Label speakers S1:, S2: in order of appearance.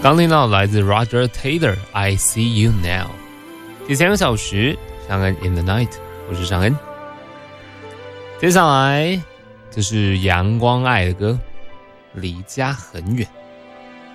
S1: 刚听到来自 Roger Taylor I See You Now。 第3个小时尚恩 in the night， 我是尚恩。接下来这是阳光爱的歌，离家很远。